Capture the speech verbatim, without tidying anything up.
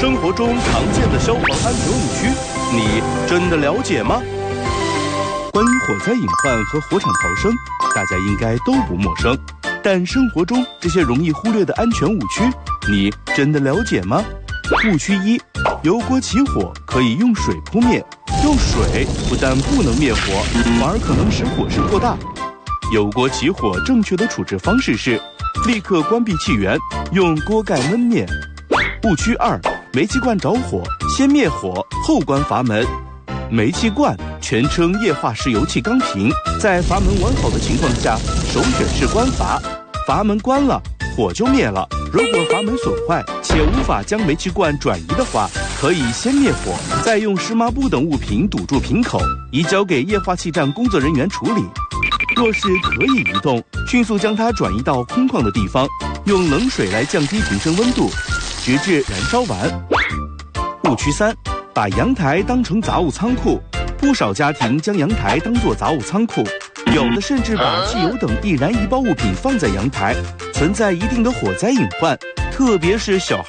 生活中常见的消防安全误区，你真的了解吗？关于火灾隐患和火场逃生，大家应该都不陌生。但生活中这些容易忽略的安全误区，你真的了解吗？误区一：油锅起火可以用水扑灭，用水不但不能灭火，反而可能使火势扩大。油锅起火正确的处置方式是：立刻关闭气源，用锅盖焖灭。误区二：煤气罐着火，先灭火后关阀门。煤气罐全称液化式油气钢瓶，在阀门完好的情况下，首选是关阀，阀门关了，火就灭了。如果阀门损坏且无法将煤气罐转移的话，可以先灭火，再用湿抹布等物品堵住瓶口，移交给液化气站工作人员处理。若是可以移动，迅速将它转移到空旷的地方，用冷水来降低瓶身温度，直至燃烧完。误区三：把阳台当成杂物仓库，不少家庭将阳台当作杂物仓库，有的甚至把汽油等易燃易爆物品放在阳台，存在一定的火灾隐患，特别是小